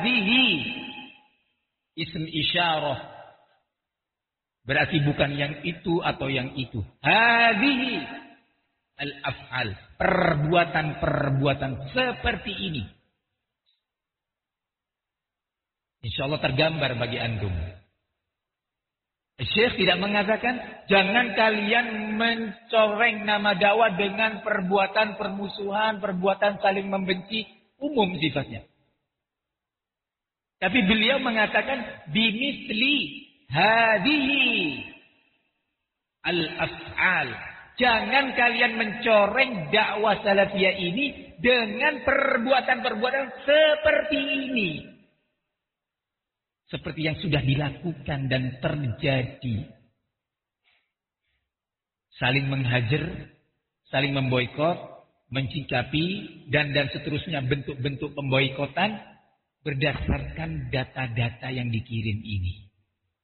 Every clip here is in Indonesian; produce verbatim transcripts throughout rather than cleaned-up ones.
Hadhihi ism isyarah. Berarti bukan yang itu atau yang itu. Hadhihi al-af'al. Perbuatan-perbuatan seperti ini. InsyaAllah tergambar bagi antum. Syekh tidak mengatakan, jangan kalian mencoreng nama dakwah dengan perbuatan permusuhan, perbuatan saling membenci, umum sifatnya. Tapi beliau mengatakan, bimisli hadihi al-af'al. Jangan kalian mencoreng dakwah salafiyah ini dengan perbuatan-perbuatan seperti ini. Seperti yang sudah dilakukan dan terjadi. Saling menghajar, saling memboikot, mencikapi, dan dan seterusnya bentuk-bentuk pemboikotan berdasarkan data-data yang dikirim ini.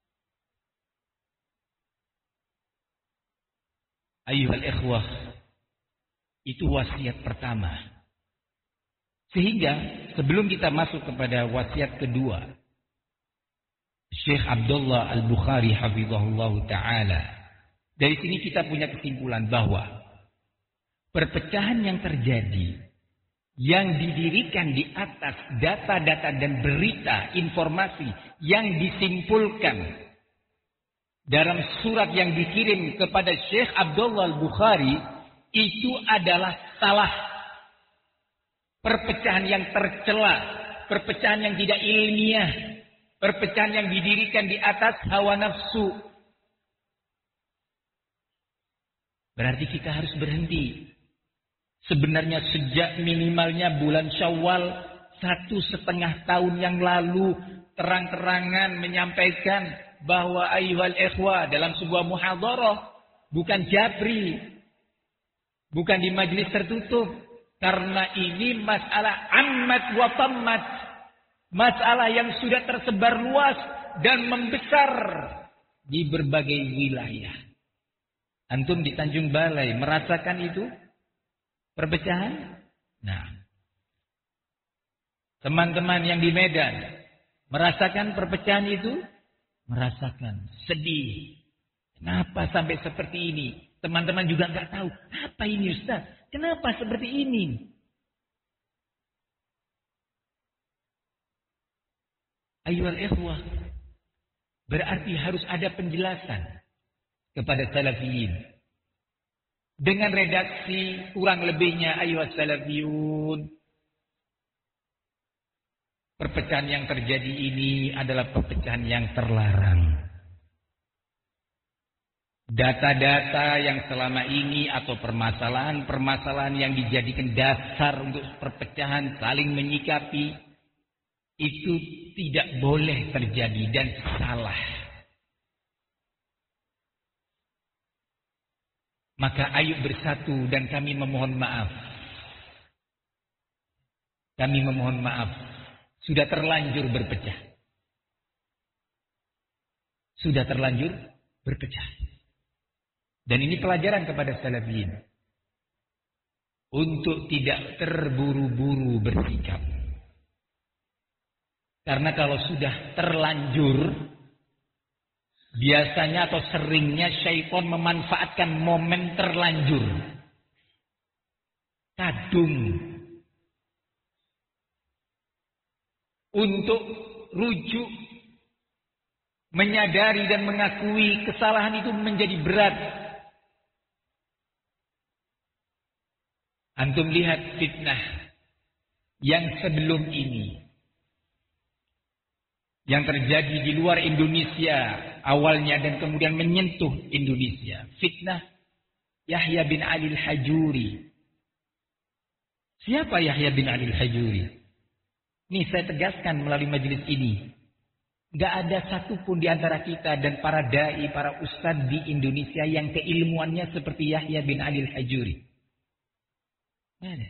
Ayyuhal ikhwah, itu wasiat pertama. Sehingga sebelum kita masuk kepada wasiat kedua, Syekh Abdullah Al-Bukhari hafizahullah ta'ala. Dari sini kita punya kesimpulan bahwa perpecahan yang terjadi, yang didirikan di atas data-data dan berita, informasi yang disimpulkan dalam surat yang dikirim kepada Syekh Abdullah Al-Bukhari, itu adalah salah. Perpecahan yang tercela, perpecahan yang tidak ilmiah, perpecahan yang didirikan di atas hawa nafsu. Berarti kita harus berhenti. Sebenarnya sejak minimalnya bulan Syawal satu setengah tahun yang lalu terang-terangan menyampaikan bahwa ayyuhal ikhwah dalam sebuah muhadharah, bukan jabri, bukan di majelis tertutup, karena ini masalah ammat wa tammat. Masalah yang sudah tersebar luas dan membesar di berbagai wilayah. Antum di Tanjung Balai merasakan itu? Perpecahan? Nah. Teman-teman yang di Medan merasakan perpecahan itu? Merasakan. Sedih. Kenapa sampai seperti ini? Teman-teman juga nggak tahu. Apa ini Ustaz? Kenapa seperti ini? Ayyuhal ikhwah, berarti harus ada penjelasan kepada salafiyin. Dengan redaksi kurang lebihnya, ayyuhas salafiyun, perpecahan yang terjadi ini adalah perpecahan yang terlarang. Data-data yang selama ini atau permasalahan-permasalahan yang dijadikan dasar untuk perpecahan, saling menyikapi, itu tidak boleh terjadi dan salah. Maka ayo bersatu dan kami memohon maaf. Kami memohon maaf. Sudah terlanjur berpecah. Sudah terlanjur berpecah. Dan ini pelajaran kepada salafiyin. Untuk tidak terburu-buru bersikap. Karena kalau sudah terlanjur, biasanya atau seringnya syaitan memanfaatkan momen terlanjur. Kadung. Untuk rujuk, menyadari dan mengakui kesalahan itu menjadi berat. Antum lihat fitnah yang sebelum ini. Yang terjadi di luar Indonesia awalnya dan kemudian menyentuh Indonesia. Fitnah Yahya bin Ali al-Hajuri. Siapa Yahya bin Ali al-Hajuri? Ini saya tegaskan melalui majelis ini. Gak ada satupun di antara kita dan para da'i, para ustadz di Indonesia yang keilmuannya seperti Yahya bin Ali al-Hajuri. Gak ada.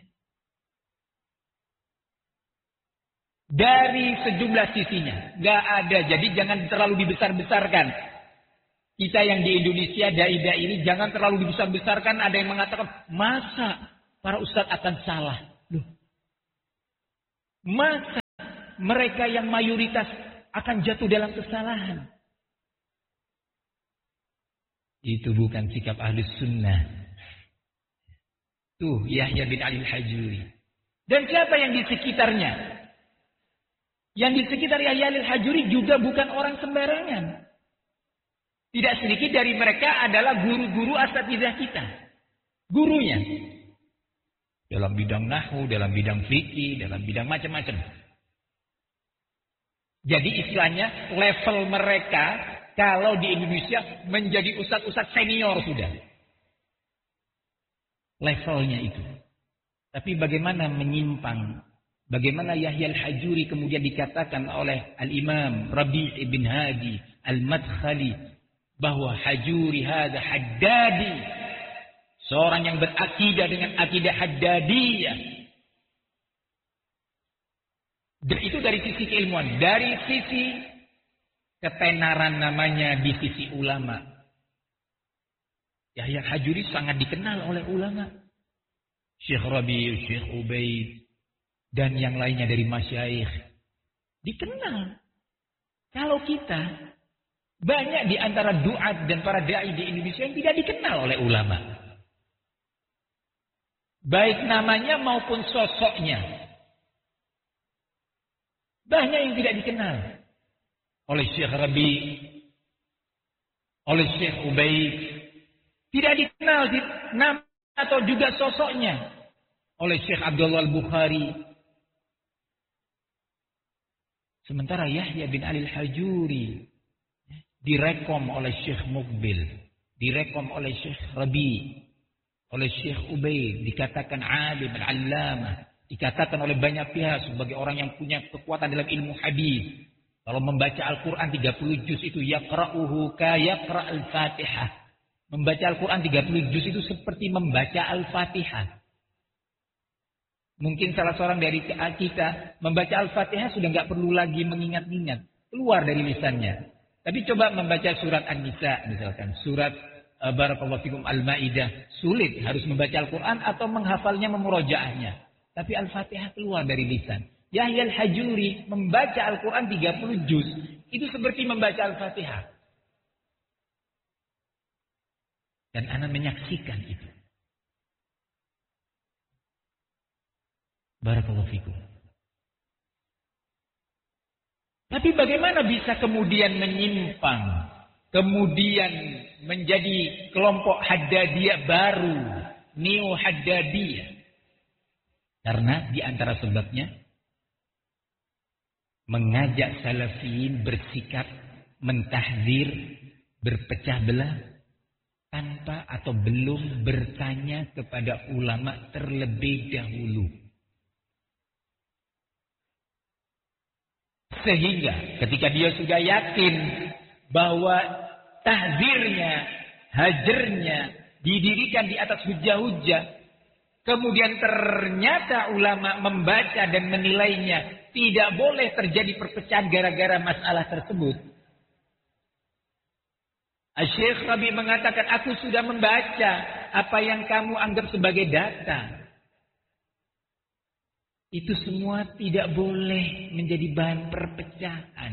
Dari sejumlah sisinya. Gak ada. Jadi jangan terlalu dibesar-besarkan. Kita yang di Indonesia, dai-dai ini jangan terlalu dibesar-besarkan. Ada yang mengatakan, masa para ustadz akan salah? Loh. Masa mereka yang mayoritas akan jatuh dalam kesalahan. Itu bukan sikap Ahlus Sunnah. Tuh Yahya bin Ali Al-Hajuri. Dan siapa yang di sekitarnya? Yang di sekitar Yahya Al-Hajuri juga bukan orang sembarangan. Tidak sedikit dari mereka adalah guru-guru asatidzah kita. Gurunya. Dalam bidang nahwu, dalam bidang fikih, dalam bidang macam-macam. Jadi istilahnya level mereka kalau di Indonesia menjadi ustadz-ustadz senior sudah. Levelnya itu. Tapi bagaimana menyimpang? Bagaimana Yahya Al-Hajuri kemudian dikatakan oleh Al-Imam Rabi' bin Hadi Al-Madkhali bahwa Hajuri hadza Haddadi. Seorang yang berakidah dengan akidah Haddadiyah. Dan itu dari sisi keilmuan. Dari sisi ketenaran namanya di sisi ulama. Yahya Hajuri sangat dikenal oleh ulama. Syekh Rabi, Syekh Ubaid, dan yang lainnya dari masyayikh. Dikenal. Kalau kita, banyak di antara duat dan para da'i di Indonesia yang tidak dikenal oleh ulama. Baik namanya maupun sosoknya. Banyak yang tidak dikenal oleh Syekh Rabi, oleh Syekh Ubaid. Tidak dikenal nama atau juga sosoknya oleh Syekh Abdullah Al-Bukhari. Sementara Yahya bin Ali Al-Hajuri direkom oleh Syekh Muqbil, direkom oleh Syekh Rabi, oleh Syekh Ubaid, dikatakan alim, al-allamah. Dikatakan oleh banyak pihak sebagai orang yang punya kekuatan dalam ilmu hadis. Kalau membaca Al-Quran tiga puluh juz itu yaqra'uhu ka yaqra'al Fatihah. Membaca Al-Quran tiga puluh juz itu seperti membaca Al-Fatihah. Mungkin salah seorang dari kita membaca Al-Fatihah sudah nggak perlu lagi mengingat-ingat. Keluar dari lisannya. Tapi coba membaca surat An-Nisa misalkan. Surat uh, Barakallahu Fikum Al-Ma'idah. Sulit harus membaca Al-Quran atau menghafalnya memurojaahnya. Tapi Al-Fatihah keluar dari lisan. Yahya Al-Hajuri membaca Al-Quran tiga puluh juz. Itu seperti membaca Al-Fatihah. Dan ana menyaksikan itu. Barakallahu fikum. Tapi bagaimana bisa kemudian menyimpang. Kemudian menjadi kelompok Haddadiyah baru. Neo Haddadiyah. Karena di antara sebabnya mengajak salafiyin bersikap mentahdzir, berpecah belah tanpa atau belum bertanya kepada ulama terlebih dahulu. Sehingga ketika dia sudah yakin bahwa tahdzirnya, hajarnya didirikan di atas hujah-hujah, kemudian ternyata ulama membaca dan menilainya tidak boleh terjadi perpecahan gara-gara masalah tersebut. Syekh Rabi mengatakan, aku sudah membaca apa yang kamu anggap sebagai data. Itu semua tidak boleh menjadi bahan perpecahan.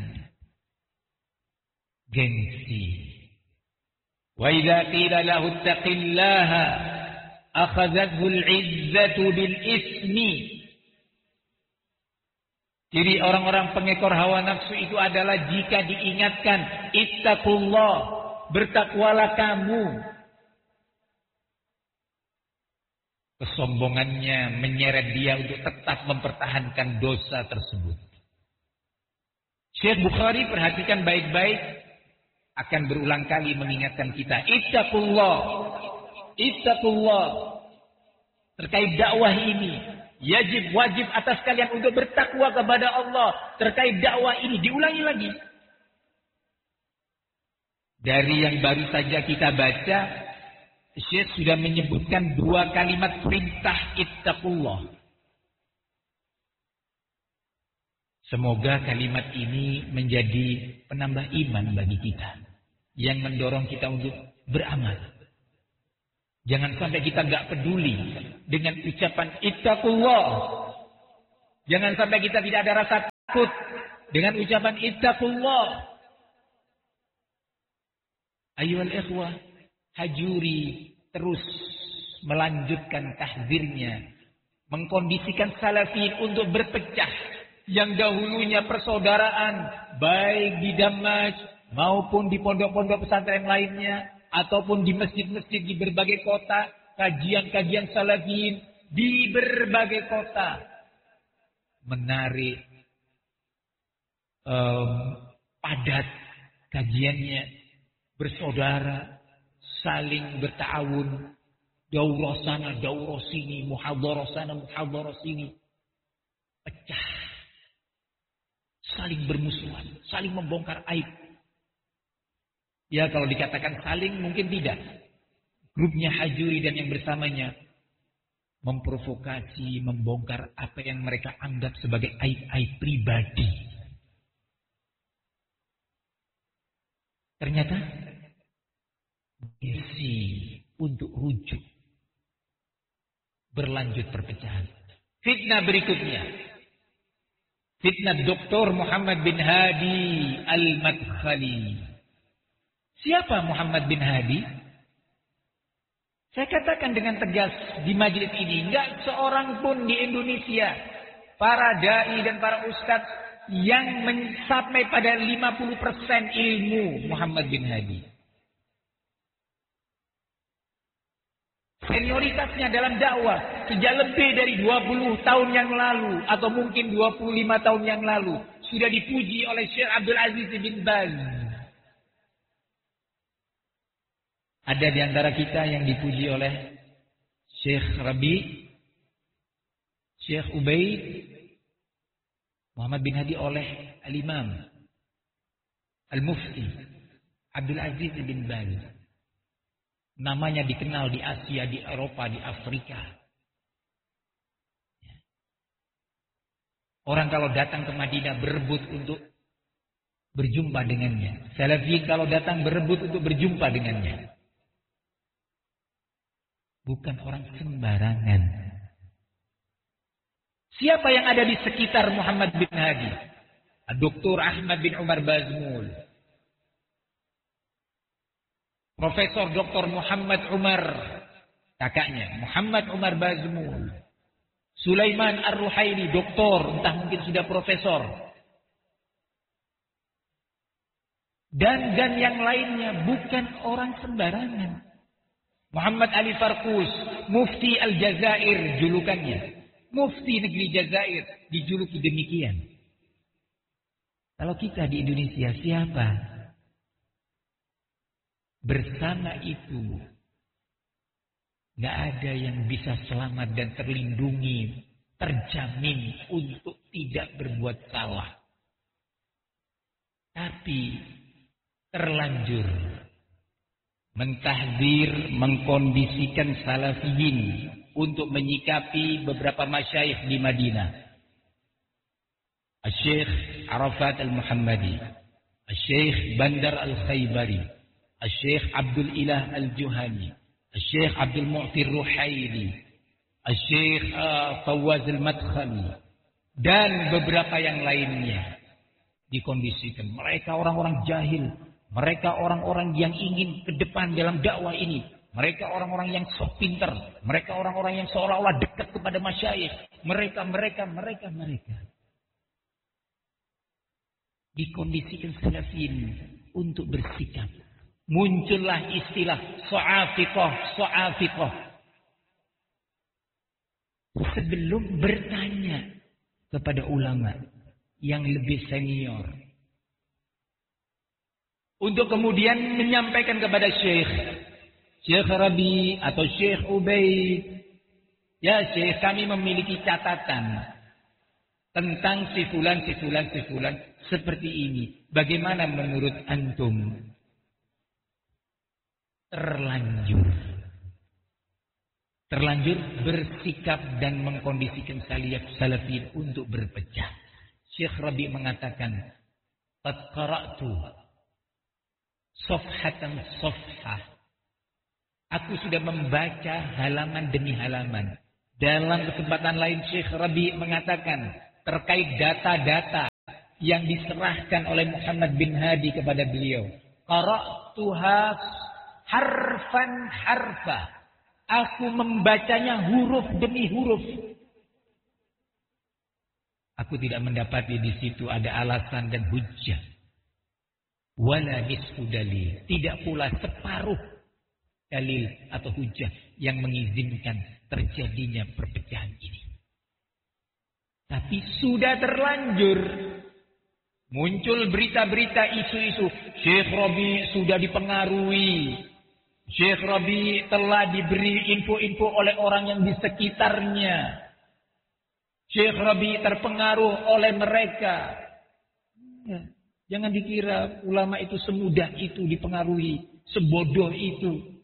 Gengsi. Wa idza qila lahu ittaqillaha akhadhathul izzatu bil ismi. Jadi orang-orang pengekor hawa nafsu itu adalah jika diingatkan ittaqullah, bertakwalah kamu, kesombongannya menyeret dia untuk tetap mempertahankan dosa tersebut. Syekh Bukhari perhatikan baik-baik, akan berulang kali mengingatkan kita ittaqullah. Ittaqullah. Terkait dakwah ini, yajib wajib atas kalian untuk bertakwa kepada Allah. Terkait dakwah ini diulangi lagi. Dari yang baru saja kita baca, Syekh sudah menyebutkan dua kalimat perintah ittaqullah. Semoga kalimat ini menjadi penambah iman bagi kita, yang mendorong kita untuk beramal. Jangan sampai kita nggak peduli dengan ucapan ittaqullah. Jangan sampai kita tidak ada rasa takut dengan ucapan ittaqullah. Ayyuhal ikhwah, Hajuri terus melanjutkan tahdzirnya, mengkondisikan salafin untuk berpecah. Yang dahulunya persaudaraan, baik di Damaj maupun di pondok-pondok pesantren lainnya, ataupun di masjid-masjid di berbagai kota, kajian-kajian salafin di berbagai kota, menarik um, padat kajiannya, bersaudara, saling berta'awun, daurah sana, daurah sini, muhadharah sana, muhadharah sini, pecah, saling bermusuhan, saling membongkar aib. Ya, kalau dikatakan saling mungkin tidak. Grupnya Hajuri dan yang bersamanya memprovokasi, membongkar apa yang mereka anggap sebagai aib-aib pribadi. Ternyata isi untuk rujuk. Berlanjut perpecahan. Fitnah berikutnya. Fitnah Doktor Muhammad bin Hadi Al-Madkhali. Siapa Muhammad bin Hadi? Saya katakan dengan tegas di majelis ini, enggak seorang pun di Indonesia, para dai dan para ustadz yang mencapai pada lima puluh persen ilmu Muhammad bin Hadi. Senioritasnya dalam dakwah sejak lebih dari dua puluh tahun yang lalu atau mungkin dua puluh lima tahun yang lalu sudah dipuji oleh Syekh Abdul Aziz bin Baz. Ada di antara kita yang dipuji oleh Syekh Rabi, Syekh Ubaid, Muhammad bin Hadi oleh Al-Imam Al-Mufti Abdul Aziz bin Baz. Namanya dikenal di Asia, di Eropa, di Afrika. Orang kalau datang ke Madinah berebut untuk berjumpa dengannya. Salafi kalau datang berebut untuk berjumpa dengannya. Bukan orang sembarangan. Siapa yang ada di sekitar Muhammad bin Hadi? Doktor Ahmad bin Umar Bazmul, Profesor Doktor Muhammad Umar, kakaknya Muhammad Umar Bazmul, Sulaiman Ar-Ruhaili, doktor, entah mungkin sudah profesor, dan dan yang lainnya, bukan orang sembarangan. Muhammad Ali Farkus, Mufti Al-Jazair julukannya, Mufti negeri Jazair, dijuluki demikian. Kalau kita di Indonesia siapa? Bersama itu, gak ada yang bisa selamat dan terlindungi, terjamin untuk tidak berbuat salah. Tapi terlanjur mentahdzir, mengkondisikan salafiyin untuk menyikapi beberapa masyayikh di Madinah. Al-Syekh Arafat Al-Muhammadi, Al-Syekh Bandar Al-Khaybari, Al-Syekh Abdul Ilah Al-Juhani, Al-Syekh Abdul Mu'ti Ruhaili, Al-Syekh uh, Fawaz Al-Madkhali, dan beberapa yang lainnya dikondisikan. Mereka orang-orang jahil. Mereka orang-orang yang ingin ke depan dalam dakwah ini. Mereka orang-orang yang sok pinter. Mereka orang-orang yang seolah-olah dekat kepada masyayikh. Mereka, mereka, mereka, mereka. Dikondisikan salafin untuk bersikap. Muncullah istilah so'afiqah, so'afiqah. Sebelum bertanya kepada ulama yang lebih senior, untuk kemudian menyampaikan kepada Syekh, Syekh Rabi atau Syekh Ubaid, ya Syekh, kami memiliki catatan tentang si fulan, si fulan, si fulan seperti ini. Bagaimana menurut antum? Terlanjur. Terlanjur bersikap dan mengkondisikan salafin untuk berpecah. Syekh Rabi mengatakan, "Qad qara'tu safhatan safhah." Aku sudah membaca halaman demi halaman. Dalam kesempatan lain Syekh Rabi mengatakan terkait data-data yang diserahkan oleh Muhammad bin Hadi kepada beliau. Qara'tuha harfan harfa. Aku membacanya huruf demi huruf. Aku tidak mendapati di situ ada alasan dan hujjah. Wala nisfu dalil. Tidak pula separuh dalil atau hujjah yang mengizinkan terjadinya perpecahan ini. Tapi sudah terlanjur muncul berita-berita isu-isu. Syekh Rabi sudah dipengaruhi. Syekh Rabi telah diberi info-info oleh orang yang di sekitarnya. Syekh Rabi terpengaruh oleh mereka. Ya, jangan dikira ulama itu semudah itu dipengaruhi, sebodoh itu.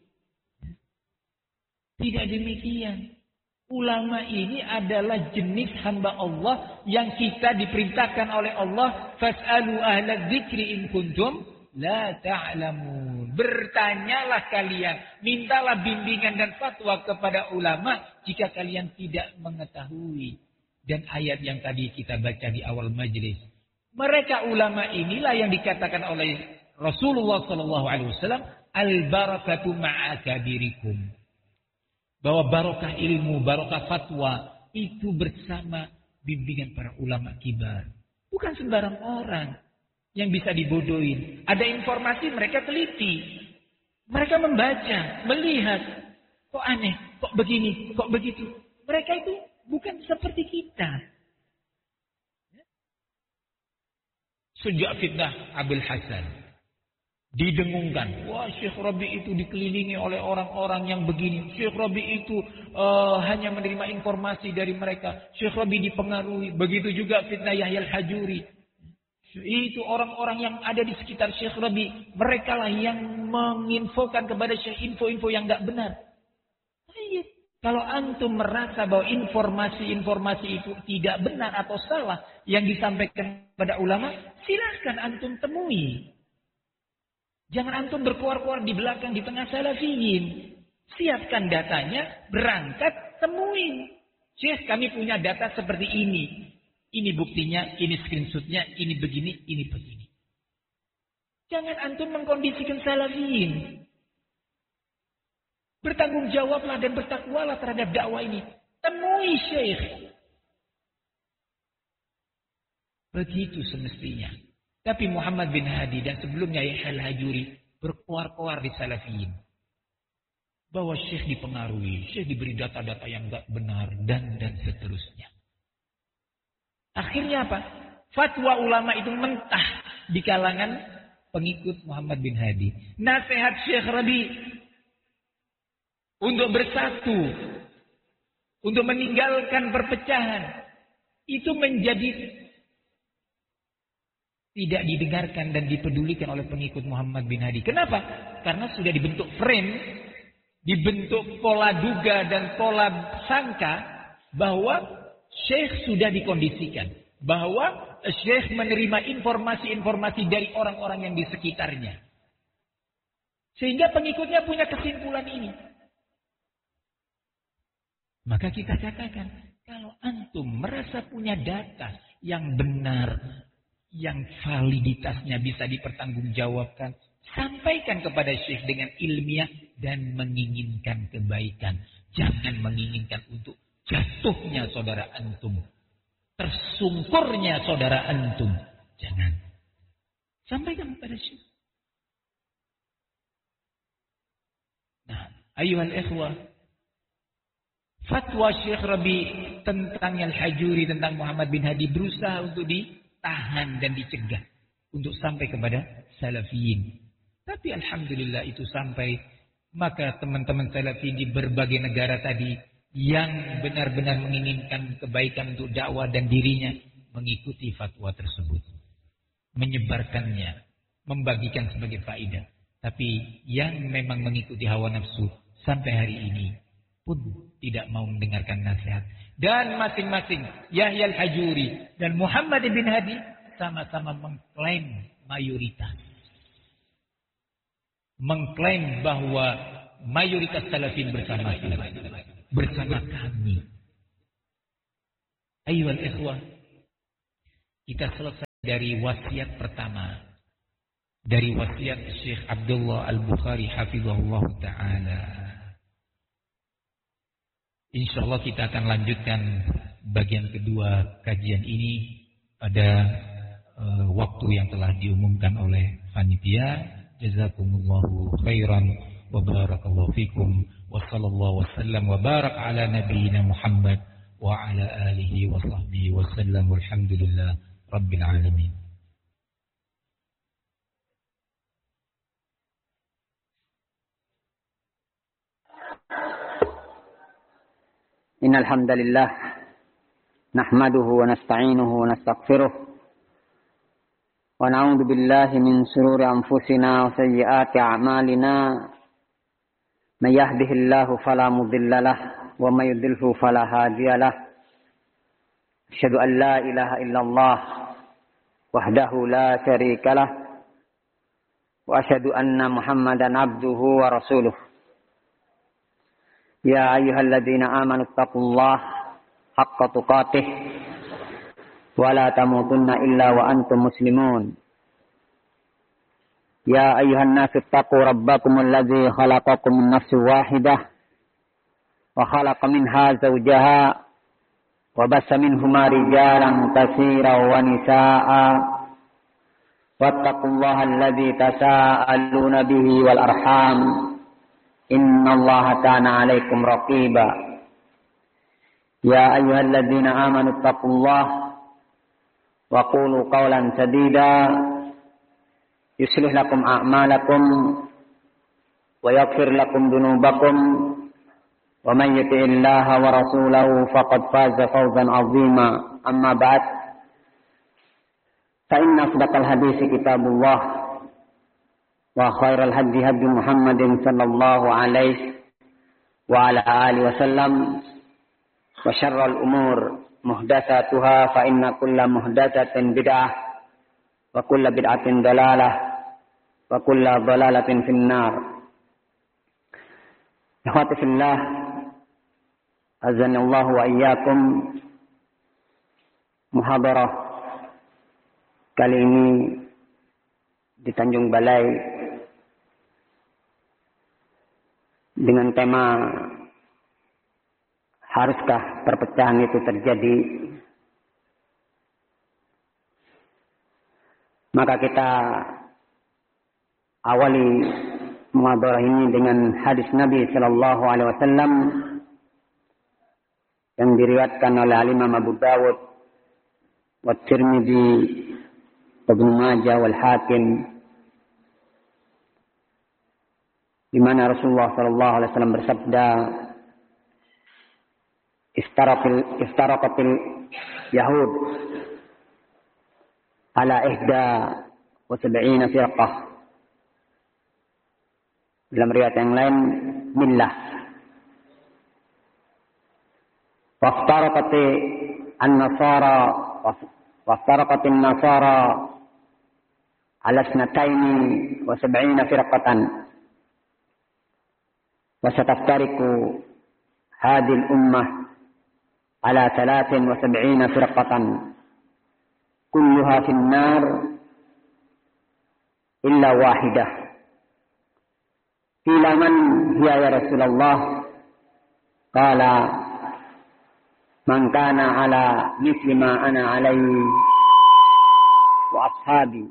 Tidak demikian. Ulama ini adalah jenis hamba Allah yang kita diperintahkan oleh Allah, fas'alu ahla dzikri in kuntum la ta'lamun. Bertanyalah kalian, mintalah bimbingan dan fatwa kepada ulama jika kalian tidak mengetahui. Dan ayat yang tadi kita baca di awal majelis, mereka ulama inilah yang dikatakan oleh Rasulullah sallallahu alaihi wasallam, al-barakatu ma'akabirikum. Bahwa barokah ilmu, barokah fatwa itu bersama bimbingan para ulama kibar. Bukan sembarang orang yang bisa dibodohin. Ada informasi mereka teliti. Mereka membaca, melihat. Kok aneh, kok begini, kok begitu. Mereka itu bukan seperti kita. Sejak fitnah Abul Hasan didengungkan, wah Syekh Rabi itu dikelilingi oleh orang-orang yang begini. Syekh Rabi itu uh, hanya menerima informasi dari mereka. Syekh Rabi dipengaruhi. Begitu juga fitnah Yahya Al-Hajuri. Itu orang-orang yang ada di sekitar Syekh Rabi. Mereka lah yang menginfokan kepada Syekh info-info yang tidak benar. Ayat. Kalau antum merasa bahwa informasi-informasi itu tidak benar atau salah yang disampaikan kepada ulama, silahkan antum temui. Jangan antum berkuar-kuar di belakang, di tengah salafiyin. Siapkan datanya, berangkat, temuin. Syekh, kami punya data seperti ini. Ini buktinya, ini screenshotnya, ini begini, ini begini. Jangan antum mengkondisikan salafiyin. Bertanggung jawablah dan bertakwalah terhadap dakwah ini. Temui Syekh. Begitu semestinya. Tapi Muhammad bin Hadi dan sebelumnya Yahya Al-Hajuri berkuar-kuar di salafiyin. Bahwa Syekh dipengaruhi, Syekh diberi data-data yang enggak benar, dan dan seterusnya. Akhirnya apa? Fatwa ulama itu mentah di kalangan pengikut Muhammad bin Hadi. Nasihat Syekh Rabi untuk bersatu, untuk meninggalkan perpecahan, itu menjadi tidak didengarkan dan dipedulikan oleh pengikut Muhammad bin Hadi. Kenapa? Karena sudah dibentuk frame, dibentuk pola duga dan pola sangka bahwa Syekh sudah dikondisikan. Bahwa Syekh menerima informasi-informasi dari orang-orang yang di sekitarnya. Sehingga pengikutnya punya kesimpulan ini. Maka kita katakan, kalau antum merasa punya data yang benar, yang validitasnya bisa dipertanggungjawabkan, sampaikan kepada Syekh dengan ilmiah dan menginginkan kebaikan. Jangan menginginkan untuk jatuhnya saudara antum, tersungkurnya saudara antum. Jangan. Sampaikan kepada Syekh. Nah, ayuhal ikhwah, fatwa Syekh Rabi tentang Al-Hajuri, tentang Muhammad bin Hadi berusaha untuk di tahan dan dicegah untuk sampai kepada salafiyin. Tapi alhamdulillah itu sampai. Maka teman-teman salafiyin di berbagai negara tadi yang benar-benar menginginkan kebaikan untuk dakwah dan dirinya mengikuti fatwa tersebut, menyebarkannya, membagikan sebagai faedah. Tapi yang memang mengikuti hawa nafsu sampai hari ini pun tidak mau mendengarkan nasihat. Dan masing-masing Yahya Al-Hajuri dan Muhammad bin Hadi sama-sama mengklaim mayoritas. Mengklaim bahwa mayoritas salafin bersama bersama kami. Ayyuhal ikhwah, kita selesai dari wasiat pertama, dari wasiat Syekh Abdullah Al-Bukhari hafizahullah ta'ala. Insyaallah kita akan lanjutkan bagian kedua kajian ini pada uh, waktu yang telah diumumkan oleh panitia. Jazakumullahu khairan wa barakallahu fikum wa sallallahu wasallam wa barak ala nabiyyina Muhammad wa ala alihi wa sahbihi wa sallam walhamdulillah rabbil alamin. إن الحمد لله نحمده ونستعينه ونستغفره ونعوذ بالله من شرور أنفسنا وسيئات أعمالنا من يهده الله فلا مضل له ومن يضلل فلا هادي له أشهد أن لا إله إلا الله وحده لا شريك له وأشهد أن محمدا عبده ورسوله يا أيها الذين آمنوا اتقوا الله حق تقاته ولا تموتن إلا وأنتم مسلمون يا أيها الناس اتقوا ربكم الذي خلقكم من نفس واحدة وخلق منها زوجها وبث منهما رجالا كثيرا ونساء واتقوا الله الذي تساءلون به والأرحام إن الله كان عليكم رقيبا يا أيها الذين آمنوا اتقوا الله وقولوا قولا سديدا يصلح لكم أعمالكم ويغفر لكم ذنوبكم ومن يطع الله ورسوله فقد فاز فوزا عظيما أما بعد فإن أصدق الحديث كتاب الله وخير الهدي هدي محمد صلى الله عليه وعلى آله وسلم وشر الأمور محدثاتها فإن كل محدثة بدعة وكل بدعة ضلالة وكل ضلالة في النار. Ikhwati fillah, azani Allah wa iyyakum. Muhadarah kali ini di Tanjung Balai dengan tema haruskah perpecahan itu terjadi? Maka kita awali muhadarah ini dengan hadis Nabi sallallahu alaihi wasallam yang diriwayatkan oleh Imam Abu Dawud wa Tirmidzi wa Ibnu Majah wal Hakim, di mana Rasulullah sallallahu alaihi wasallam bersabda, istaraqil istaraqatil yahud ala ihda wa sab'ina firqah. Dalam riwayat yang lain millah. Waftaraqati an-nasara waftaraqati an-nasara ala isnataini wa sab'ina firqatan. وستفترق هذه الأمة على ثلاث وسبعين فرقة كلها في النار إلا واحدة. قيل من هي يا رسول الله؟ قال من كان على مثل ما أنا عليه وأصحابي.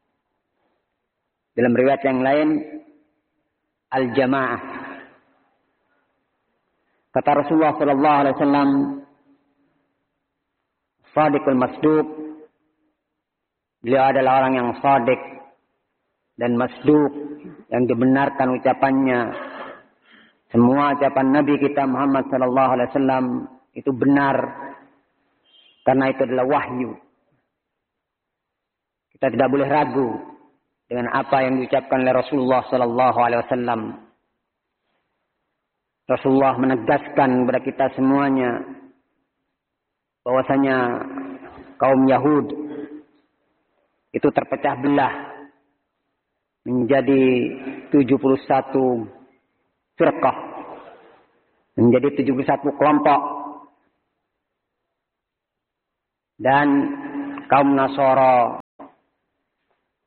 Dalam riwayat yang lain al-jamaah. Kata Rasulullah sallallahu alaihi wasallam, Shadiqul Masduq, beliau adalah orang yang shadiq dan masduq, yang dibenarkan ucapannya. Semua ucapan Nabi kita Muhammad sallallahu alaihi wasallam itu benar karena itu adalah wahyu. Kita tidak boleh ragu dengan apa yang diucapkan oleh Rasulullah sallallahu alaihi wasallam. Rasulullah menegaskan kepada kita semuanya bahwasanya kaum Yahud itu terpecah belah menjadi tujuh puluh satu firqah, menjadi tujuh puluh satu kelompok, dan kaum Nasara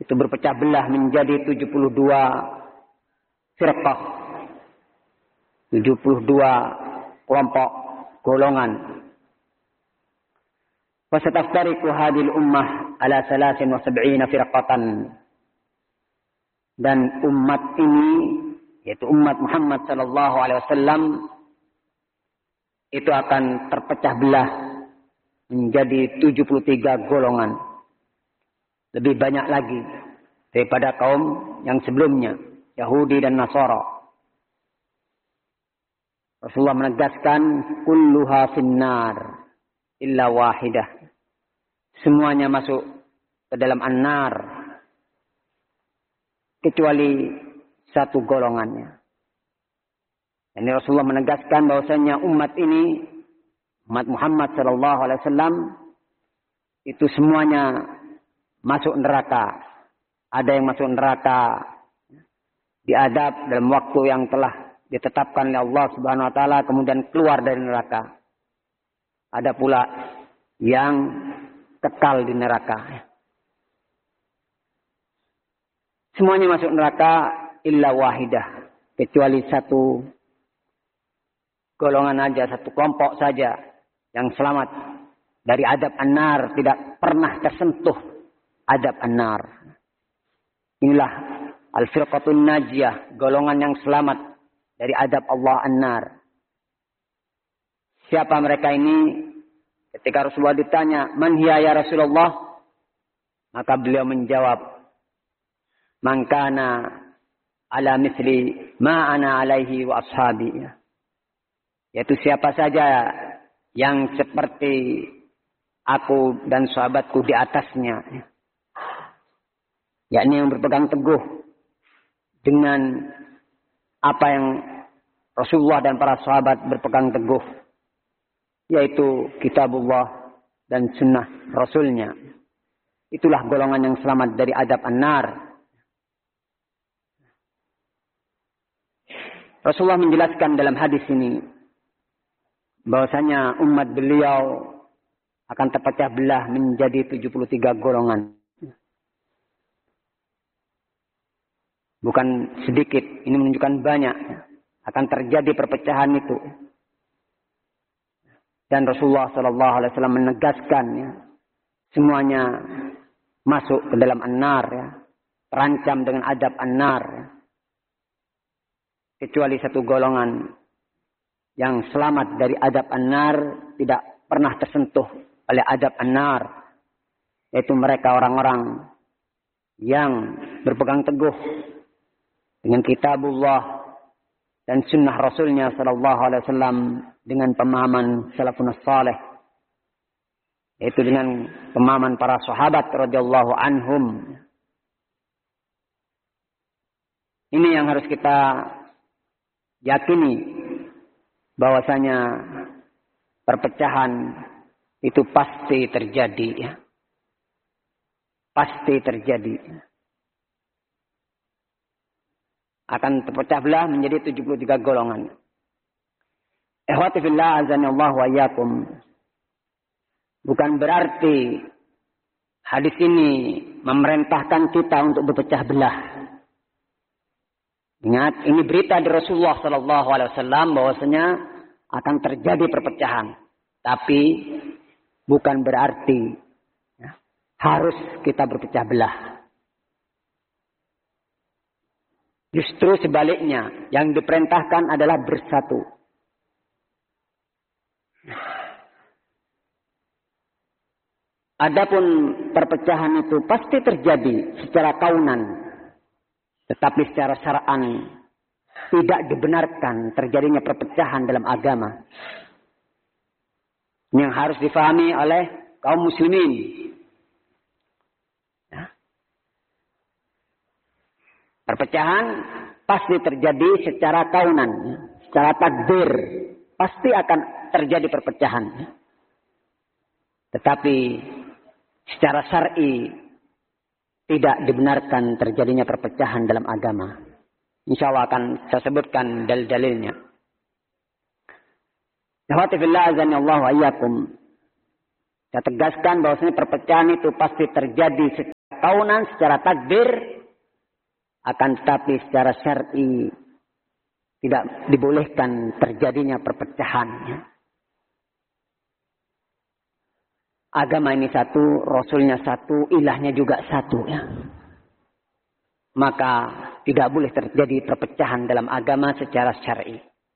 itu berpecah belah menjadi tujuh puluh dua firqah, tujuh puluh dua kelompok golongan. Fasataftariqu hadhil ummah ala thalathin wa sab'ina firqatan. Dan umat ini, yaitu umat Muhammad sallallahu alaihi wasallam, itu akan terpecah belah menjadi tujuh puluh tiga golongan. Lebih banyak lagi daripada kaum yang sebelumnya, Yahudi dan Nasara. Rasulullah menegaskan, kulluha finnar illa wahidah. Semuanya masuk ke dalam an-nar kecuali satu golongannya. Ini Rasulullah menegaskan bahwasanya umat ini, umat Muhammad sallallahu alaihi wasallam, itu semuanya masuk neraka. Ada yang masuk neraka diadab dalam waktu yang telah ditetapkan oleh Allah Subhanahu wa taala, kemudian keluar dari neraka. Ada pula yang kekal di neraka. Semuanya masuk neraka illa wahidah, kecuali satu golongan aja, satu kelompok saja yang selamat dari adab an-nar, tidak pernah tersentuh adab an-nar. Inilah al-firqatun najiyah, golongan yang selamat dari adab Allah an-nar. Siapa mereka ini? Ketika Rasulullah ditanya, "Man hiya ya Rasulullah?" Maka beliau menjawab, "Man kana ala misli ma ana alaihi wa ashabi." Yaitu siapa saja yang seperti aku dan sahabatku di atasnya. Yakni yang berpegang teguh dengan apa yang Rasulullah dan para sahabat berpegang teguh, yaitu kitabullah dan sunnah Rasulnya. Itulah golongan yang selamat dari adab an-nar. Rasulullah menjelaskan dalam hadis ini bahwasanya umat beliau akan terpecah belah menjadi tujuh puluh tiga golongan. Bukan sedikit, ini menunjukkan banyak. Akan terjadi perpecahan itu. Dan Rasulullah shallallahu alaihi wasallam menegaskan, ya, semuanya masuk ke dalam an-nar, ya, terancam dengan adab an-nar, ya. Kecuali satu golongan yang selamat dari adab an-nar, tidak pernah tersentuh oleh adab an-nar, yaitu mereka orang-orang yang berpegang teguh dengan kitabullah dan sunnah Rasulnya sallallahu alaihi wasallam dengan pemahaman salafun salih, yaitu dengan pemahaman para sahabat radhiyallahu anhum. Ini yang harus kita yakini, bahwasanya perpecahan itu pasti terjadi, ya. Pasti terjadi. Akan terpecah belah menjadi tujuh puluh tiga golongan. Ikhwati fillah azanillahu wa iyyakum. Bukan berarti hadis ini memerintahkan kita untuk berpecah belah. Ingat, ini berita dari Rasulullah sallallahu alaihi wasallam bahwasanya akan terjadi perpecahan. Tapi bukan berarti, ya, harus kita berpecah belah. Justru sebaliknya, yang diperintahkan adalah bersatu. Adapun perpecahan itu pasti terjadi secara kaunan, tetapi secara syar'an tidak dibenarkan terjadinya perpecahan dalam agama. Yang harus difahami oleh kaum muslimin. Perpecahan pasti terjadi secara kaunan, secara takdir. Pasti akan terjadi perpecahan. Tetapi secara syar'i tidak dibenarkan terjadinya perpecahan dalam agama. Insya Allah akan saya sebutkan dalil-dalilnya. Ikhwati fillah azanillahu wa iyyakum. Saya tegaskan bahwasanya perpecahan itu pasti terjadi secara secara kaunan, secara takdir, akan tetapi secara syar'i tidak dibolehkan terjadinya perpecahan. Agama ini satu, Rasulnya satu, ilahnya juga satu. Ya. Maka tidak boleh terjadi perpecahan dalam agama secara syar'i.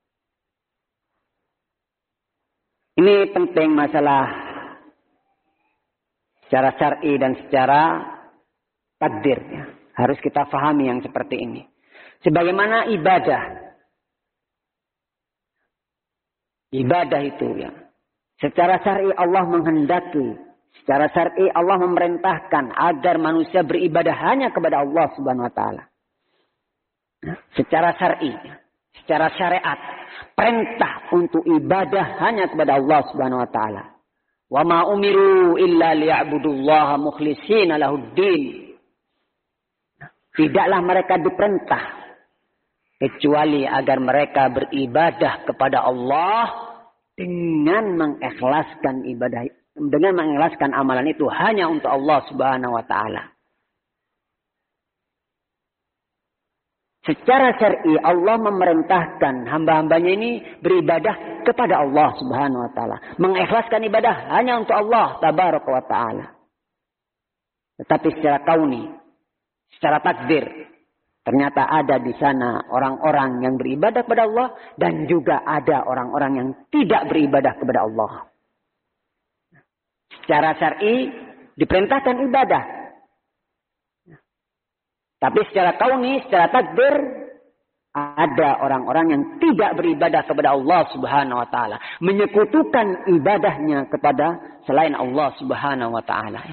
Ini penting masalah secara syar'i dan secara takdir. Ya. Harus kita fahami yang seperti ini. Sebagaimana ibadah. Ibadah itu ya. Secara syar'i Allah menghendaki. Secara syar'i Allah memerintahkan agar manusia beribadah hanya kepada Allah Subhanahu wa taala. Secara syar'i, secara syariat, perintah untuk ibadah hanya kepada Allah Subhanahu wa taala. Wa ma umiru illa liya'budullaha mukhlishina lahuddin. Tidaklah mereka diperintah kecuali agar mereka beribadah kepada Allah dengan mengikhlaskan ibadah, dengan mengikhlaskan amalan itu hanya untuk Allah Subhanahu wa taala. Secara syar'i Allah memerintahkan hamba-hambanya ini beribadah kepada Allah Subhanahu wa taala, mengikhlaskan ibadah hanya untuk Allah tabaraka wa taala. Tetapi secara kauni, secara takdir, ternyata ada di sana orang-orang yang beribadah kepada Allah dan juga ada orang-orang yang tidak beribadah kepada Allah. Secara syar'i diperintahkan ibadah. Tapi secara kauni, secara takdir, ada orang-orang yang tidak beribadah kepada Allah Subhanahu wa taala, menyekutukan ibadahnya kepada selain Allah Subhanahu wa taala.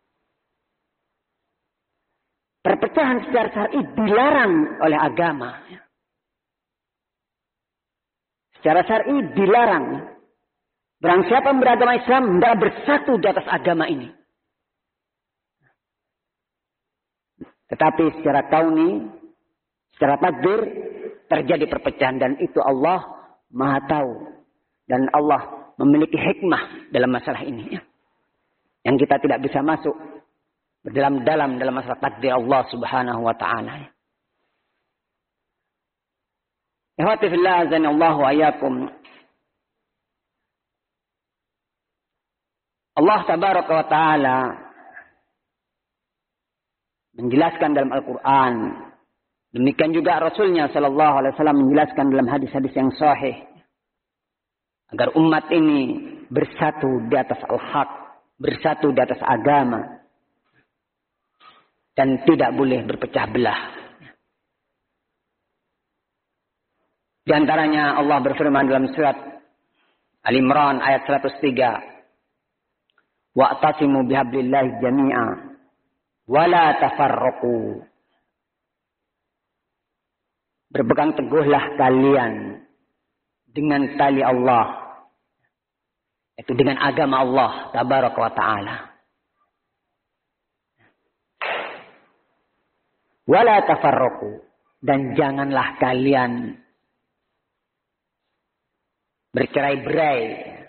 Perpecahan secara syar'i dilarang oleh agama. Secara syar'i dilarang. Barang siapa yang beragama Islam tidak bersatu di atas agama ini. Tetapi secara kauni, secara takdir terjadi perpecahan dan itu Allah Maha tahu dan Allah memiliki hikmah dalam masalah ini. Yang kita tidak bisa masuk berdalam-dalam dalam masalah takdir Allah Subhanahu wa taala. Ikhwati fillah azanallahu wa iyyakum. Allah tabaraka wa taala menjelaskan dalam Al-Qur'an. Demikian juga Rasulnya sallallahu alaihi wasallam menjelaskan dalam hadis-hadis yang sahih agar umat ini bersatu di atas al-haq, bersatu di atas agama. Dan tidak boleh berpecah belah. Di antaranya Allah berfirman dalam surat Al-Imran ayat seratus tiga. Wa'tasimu bihablillahi jami'a wa la tafarraqu. Berpegang teguhlah kalian dengan tali Allah. Itu dengan agama Allah tabaraka wa ta'ala. Wala tafarraqu, dan janganlah kalian bercerai-berai.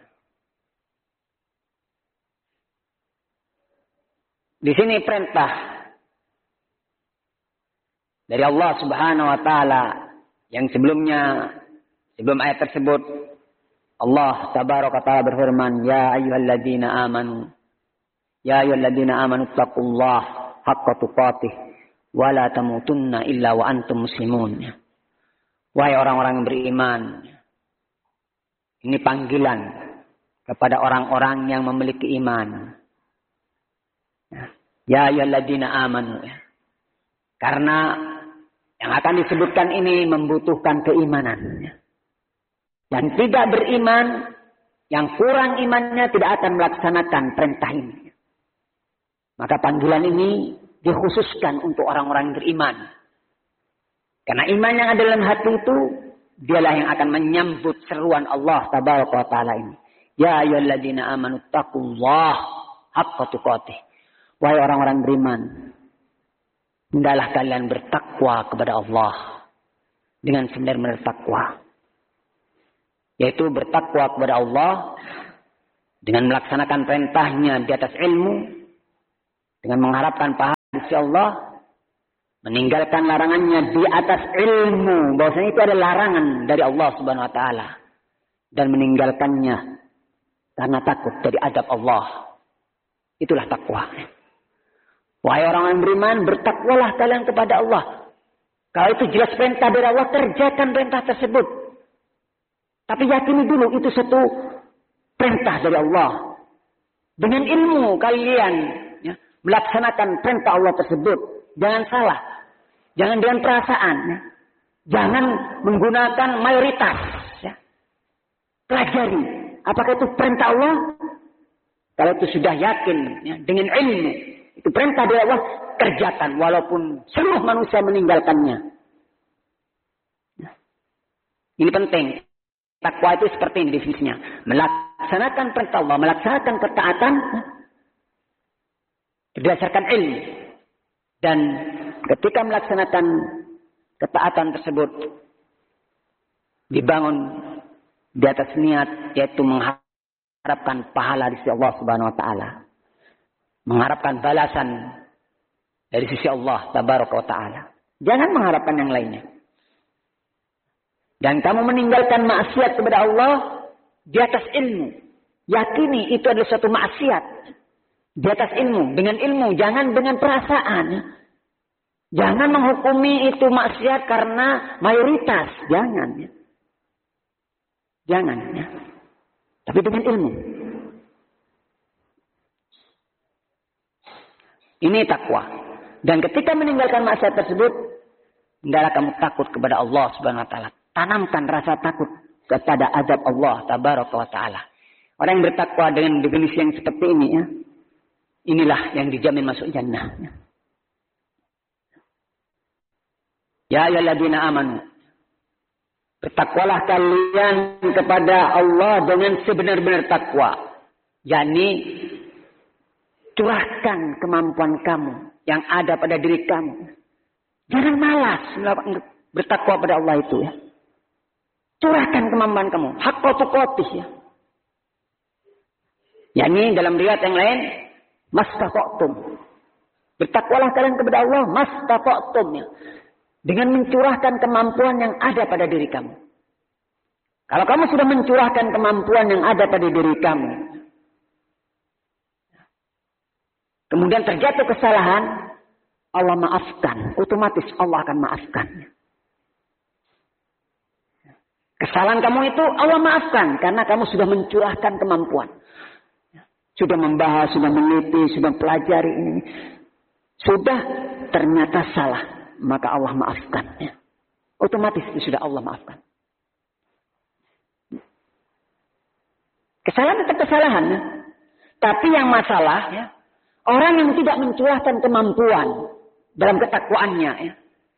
Di sini perintah dari Allah Subhanahu wa taala yang sebelumnya sebelum ayat tersebut Allah tabaraka taala berfirman, ya ayyuhalladzina amanu ya ayyuhalladzina amanu taqullaha haqqa tuqatih wala tamutunna illa wa antum muslimun. Wahai orang-orang yang beriman, ini panggilan kepada orang-orang yang memiliki iman. Ya ayyuhalladzina amanu. Karena yang akan disebutkan ini membutuhkan keimanan. Dan tidak beriman, yang kurang imannya tidak akan melaksanakan perintah ini. Maka panggilan ini dikhususkan untuk orang-orang yang beriman. Karena iman yang ada dalam hati itu, dialah yang akan menyambut seruan Allah tabaraka wa taala ini. Ya ayyuhalladzina amanu taqullaha haqqa tuqatih. Wahai orang-orang beriman, hendaklah kalian bertakwa kepada Allah dengan sebenar-benar takwa. Yaitu bertakwa kepada Allah dengan melaksanakan perintahnya di atas ilmu, dengan mengharapkan pahala di perintah sisi Allah, meninggalkan larangannya di atas ilmu bahwasanya itu adalah larangan dari Allah Subhanahu wa taala, dan meninggalkannya karena takut dari adab Allah. Itulah takwa. Wahai orang yang beriman, bertakwalah kalian kepada Allah. Kalau itu jelas perintah dari Allah, kerjakan perintah tersebut. Tapi yakini dulu itu satu perintah dari Allah. Dengan ilmu kalian ya, melaksanakan perintah Allah tersebut. Jangan salah. Jangan dengan perasaan. Ya. Jangan menggunakan mayoritas. Ya. Pelajari. Apakah itu perintah Allah? Kalau itu sudah yakin ya, dengan ilmu. Itu perintah dari Allah, kerjakan. Walaupun seluruh manusia meninggalkannya. Ya. Ini penting. Takwa itu seperti ini definisinya. Melaksanakan perintah Allah, melaksanakan ketaatan berdasarkan ilmu. Dan ketika melaksanakan ketaatan tersebut dibangun di atas niat, yaitu mengharapkan pahala di sisi Allah Subhanahu wa taala. Mengharapkan balasan dari sisi Allah Tabaraka wa taala. Jangan mengharapkan yang lainnya. Dan kamu meninggalkan maksiat kepada Allah di atas ilmu. Yakini itu adalah suatu maksiat. Di atas ilmu. Dengan ilmu. Jangan dengan perasaan. Jangan menghukumi itu maksiat karena mayoritas. Jangan. Ya. Jangan. Ya. Tapi dengan ilmu. Ini takwa. Dan ketika meninggalkan maksiat tersebut, hendaklah kamu takut kepada Allah Subhanahu wa taala. Tanamkan rasa takut kepada azab Allah Tabaraka wa taala. Orang yang bertakwa dengan definisi yang seperti ini ya, inilah yang dijamin masuk jannah. Ya ayyuhalladzina amanu, bertakwalah kalian kepada Allah dengan sebenar-benar takwa. yakni curahkan kemampuan kamu yang ada pada diri kamu. Jangan malas bertakwa pada Allah itu ya. Curahkan kemampuan kamu. Haqqa tuqatih ya. yakni dalam riwayat yang lain, mastata'tum. Bertakwalah kalian kepada Allah mastata'tum ya. Dengan mencurahkan kemampuan yang ada pada diri kamu. Kalau kamu sudah mencurahkan kemampuan yang ada pada diri kamu, kemudian terjatuh kesalahan, Allah maafkan. Otomatis Allah akan maafkan. Kesalahan kamu itu Allah maafkan. Karena kamu sudah mencurahkan kemampuan. Sudah membahas, sudah meneliti, sudah pelajari ini. Sudah ternyata salah. Maka Allah maafkan. Otomatis sudah Allah maafkan. Kesalahan tetap kesalahan. Ya. Tapi yang masalah, ya, orang yang tidak mencurahkan kemampuan dalam ketakwaannya, ya,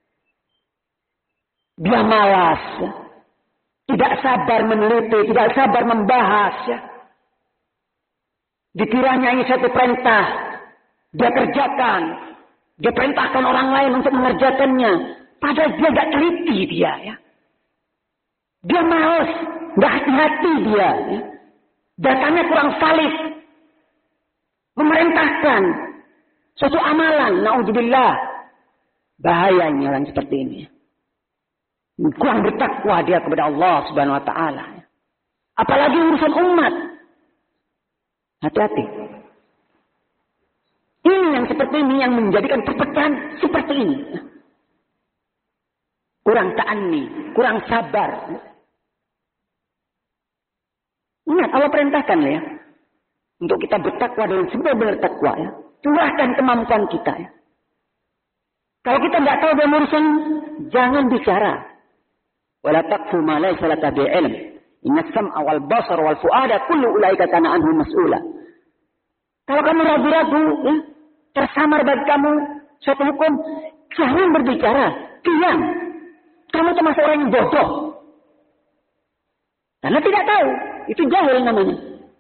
dia malas, ya, tidak sabar meneliti, tidak sabar membahas. Ya. Dikiranya ini satu perintah, dia kerjakan, dia perintahkan orang lain untuk mengerjakannya, padahal dia tidak teliti dia. Ya. Dia malas, tidak hati-hati dia. Ya. Datanya kurang valid. Memerintahkan suatu amalan, naudzubillah. Bahayanya orang seperti ini. Kurang bertakwa dia kepada Allah Subhanahu wa taala. Apalagi urusan umat. Hati-hati. Ini yang seperti ini yang menjadikan perpecahan seperti ini. Kurang ta'anni, kurang sabar. Ingat, Allah perintahkan ya. Untuk kita bertakwa dengan sebenar-benar takwa ya. Curahkan kemampuan kita ya. Kalau kita tidak tahu dalam urusan, jangan bicara. Wala taqfu ma laysa laka bi'ilm. Inna sam'a wal basar wal fu'ada kullu ulaika kana anhu mas'ula. Kalau kamu ragu-ragu, ya, tersamar bagi kamu suatu hukum, jangan berbicara, diam. Kamu termasuk orang yang bodoh. Karena tidak tahu. Itu jahil namanya.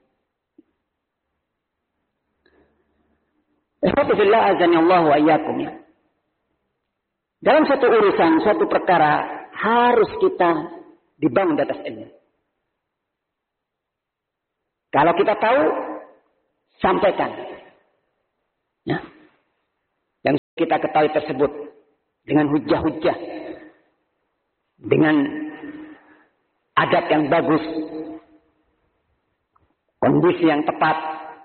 Alhamdulillah azani Allah wa iyyakum ya. Dalam satu urusan, suatu perkara harus kita dibangun di atas ilmu. Kalau kita tahu, sampaikan. Ya. kita ketahui tersebut dengan hujah-hujah, dengan adab yang bagus, kondisi yang tepat.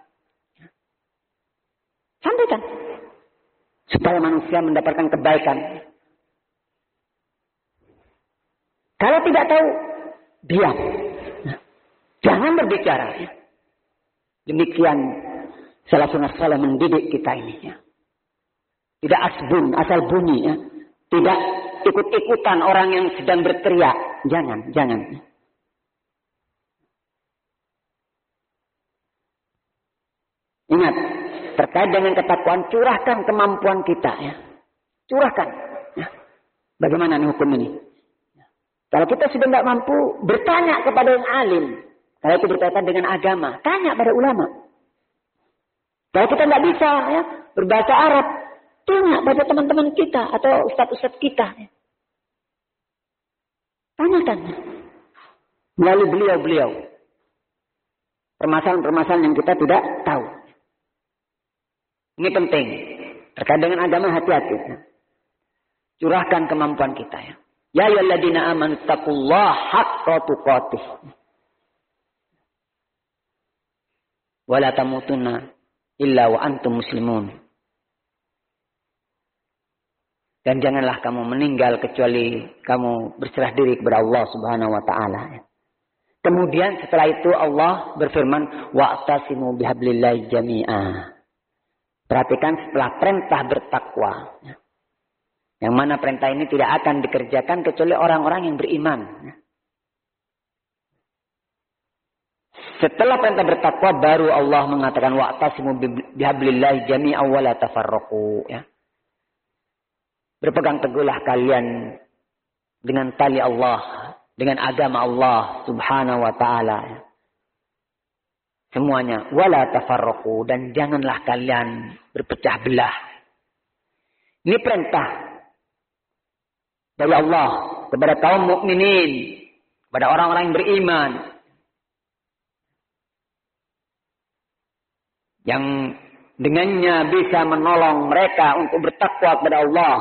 Sampaikan supaya manusia mendapatkan kebaikan. Kalau tidak tahu, diam. Jangan berbicara. Demikian salafun saleh mendidik kita ini. Tidak asbun, asal bunyi. Tidak ikut-ikutan orang yang sedang berteriak. Jangan, jangan. Ingat, terkait dengan ketakwaan, curahkan kemampuan kita. Ya. Curahkan. Ya. Bagaimana nih hukum ini? Ya. Kalau kita sudah tidak mampu, bertanya kepada yang alim. Kalau itu berkaitan dengan agama, tanya pada ulama. Kalau kita tidak bisa ya, berbahasa Arab, tanya pada teman-teman kita atau ustaz-ustaz kita. Ya. Tanyakan. Melalui beliau-beliau. Permasalahan-permasalahan yang kita tidak tahu. Ini penting. Terkait dengan agama, hati-hati. Curahkan kemampuan kita. Ya. Ya ayyuhalladzina amanu taqullaha haqqa tuqatih. Wa la tamutunna illa wa antum muslimun. Dan janganlah kamu meninggal kecuali kamu berserah diri kepada Allah Subhanahu wa taala. Kemudian setelah itu Allah berfirman, wa'tasimu bihablillahi jami'a. Perhatikan setelah perintah bertakwa. Yang mana perintah ini tidak akan dikerjakan kecuali orang-orang yang beriman. Setelah perintah bertakwa baru Allah mengatakan wa'tasimu bihablillahi jami'a wa la tafarraqu. Ya. Berpegang teguhlah kalian dengan tali Allah, dengan agama Allah Subhanahu wa taala. Semuanya wala tafarraqu, dan janganlah kalian berpecah belah. Ini perintah dari Allah kepada kaum mukminin, kepada orang-orang yang beriman. Yang dengannya bisa menolong mereka untuk bertakwa kepada Allah.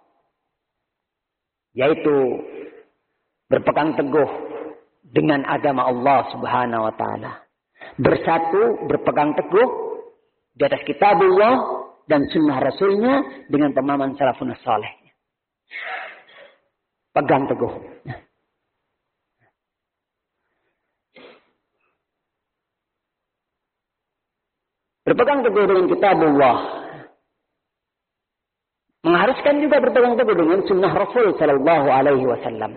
Yaitu berpegang teguh dengan agama Allah Subhanahu wa taala. Bersatu, berpegang teguh di atas kitabullah dan sunnah Rasulnya dengan pemahaman salafun saleh. Pegang teguh. Berpegang teguh dengan kitabullah. Mengharuskan juga berpegang teguh dengan sunnah Rasul Sallallahu Alaihi Wasallam.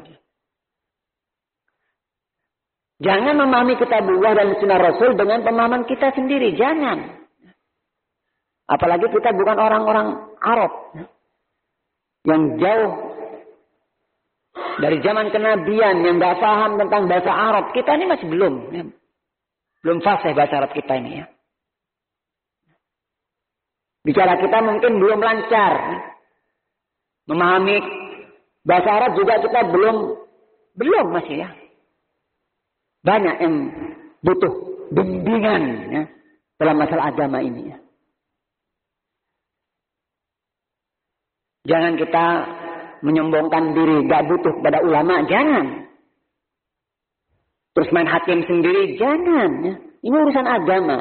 Jangan memahami kitabullah dan sunnah Rasul dengan pemahaman kita sendiri. Jangan. Apalagi kita bukan orang-orang Arab. Yang jauh dari zaman kenabian. Yang tidak paham tentang bahasa Arab. Kita ini masih belum. Ya. Belum fasih bahasa Arab kita ini. Ya. Bicara kita mungkin belum lancar. Memahami bahasa Arab juga kita belum. Belum masih ya. Banyak yang butuh bimbingan ya, dalam masalah agama ini. Ya. Jangan kita menyombongkan diri, gak butuh kepada ulama, jangan. Terus main hakim sendiri, jangan. Ya. Ini urusan agama.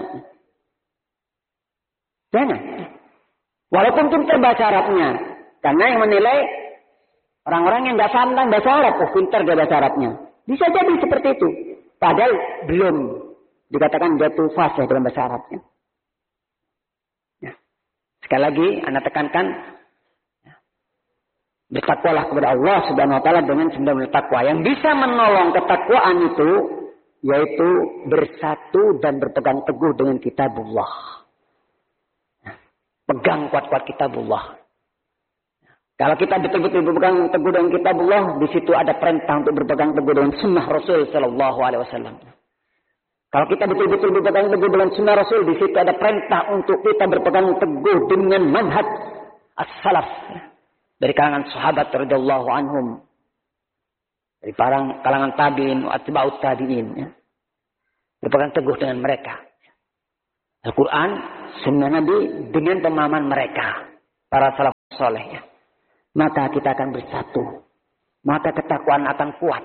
Jangan. Walaupun pintar bahasa Arabnya, karena yang menilai orang-orang yang gak paham tentang bahasa Arab, oh pintar dia bahasa Arabnya. Bisa jadi seperti itu. Padahal belum dikatakan jatuh fasih dalam bahasa Arabnya. Ya. Sekali lagi, Anda tekankan, ya. Bertakwalah kepada Allah Subhanahu Wa Taala dengan sebenar-benar takwa. Yang bisa menolong ketakwaan itu, yaitu bersatu dan berpegang teguh dengan kitabullah. Ya. Pegang kuat-kuat kitabullah. Kalau kita betul-betul berpegang teguh dengan kitabullah, di situ ada perintah untuk berpegang teguh dengan sunnah Rasul Sallallahu Alaihi Wasallam. Kalau kita betul-betul berpegang teguh dengan sunnah Rasul, di situ ada perintah untuk kita berpegang teguh dengan manhaj as-salaf dari kalangan sahabat radhiyallahu anhum, dari para kalangan tabi'in, atba'ut tabi'in. Ya. Berpegang teguh dengan mereka. Al-Quran, sunnah Nabi dengan pemahaman mereka, para salaf. soleh, maka kita akan bersatu. Maka ketakwaan akan kuat.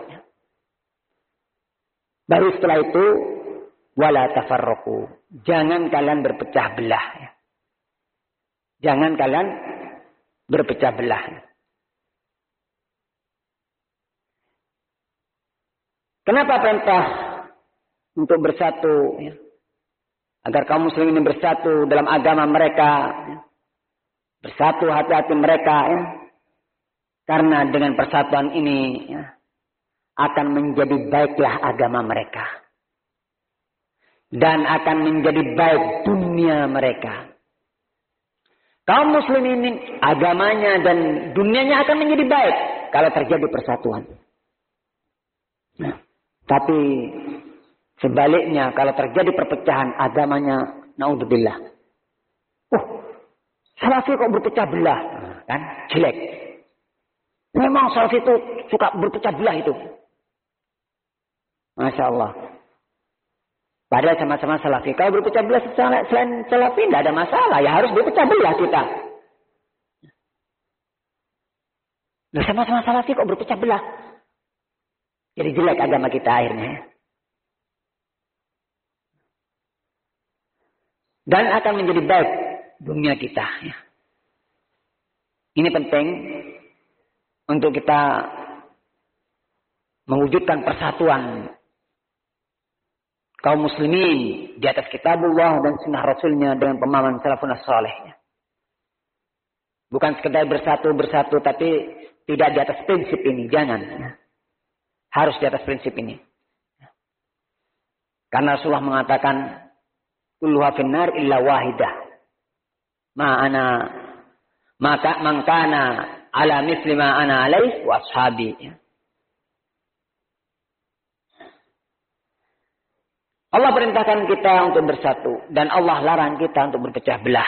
Baru setelah itu, wala tafarraqu. Jangan kalian berpecah belah. Jangan kalian berpecah belah. Kenapa perintah untuk bersatu? Agar kaum muslimin bersatu dalam agama mereka. Bersatu hati-hati mereka. Karena dengan persatuan ini akan menjadi baiklah agama mereka. Dan akan menjadi baik dunia mereka. Kaum muslimin agamanya dan dunianya akan menjadi baik kalau terjadi persatuan. Nah, tapi sebaliknya kalau terjadi perpecahan agamanya, naudzubillah. Oh, Salafi kok berpecah belah, kan? Jelek. Memang Salafi itu suka berpecah belah itu. Masya Allah. Padahal sama-sama Salafi. Kalau berpecah belah selain Salafi tidak ada masalah. Ya harus berpecah belah kita. Nah, sama-sama Salafi kok berpecah belah. Jadi jelek agama kita akhirnya. Dan akan menjadi baik dunia kita. Ini penting untuk kita mewujudkan persatuan kaum muslimin di atas kitabullah dan sunnah rasulnya dengan pemahaman salafun as-salih. Bukan sekedar bersatu-bersatu tapi tidak di atas prinsip ini. Jangan. Harus di atas prinsip ini. Karena Rasulullah mengatakan kulluha finnar illa wahidah. Ma'ana maka mangkana ala misli ma ana alaih wa ashabi. Allah perintahkan kita untuk bersatu. Dan Allah larang kita untuk berpecah belah.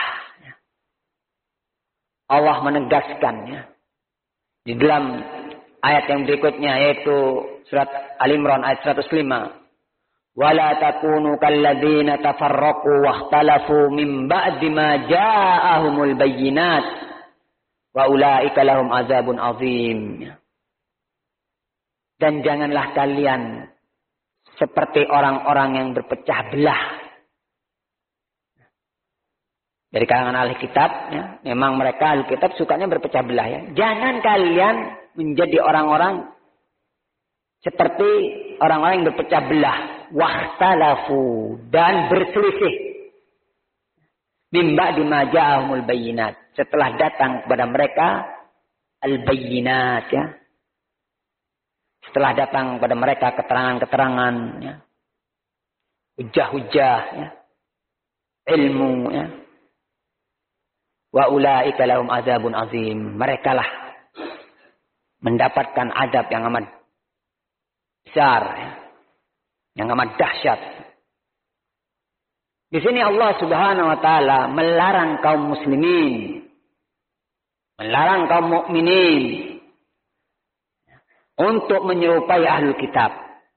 Allah menegaskan ya, di dalam ayat yang berikutnya yaitu surat Al-Imran ayat seratus lima. Wala takunu kalladzina tafarraqu wakhtalafu min ba'di ma ja'ahumul bayyinat wa ulaika lahum azabun azim. Dan janganlah kalian seperti orang-orang yang berpecah belah. Dari kalangan ahli kitab, ya, memang mereka ahli kitab sukanya berpecah belah. Ya. Jangan kalian menjadi orang-orang seperti orang-orang yang berpecah belah. Wahtalafu, dan berselisih. Mimba dimaja'ahumul bayyinat. Setelah datang kepada mereka al-bayyinat. Ya. Setelah datang kepada mereka keterangan-keterangan. Ya. Hujah-hujah. Ya. Ilmu. Ya. Wa ulaika lahum azabun azim. Mereka lah mendapatkan adab yang amat besar, yang amat dahsyat. Di sini Allah Subhanahu wa taala melarang kaum muslimin, melarang kaum mukminin untuk menyerupai ahlul kitab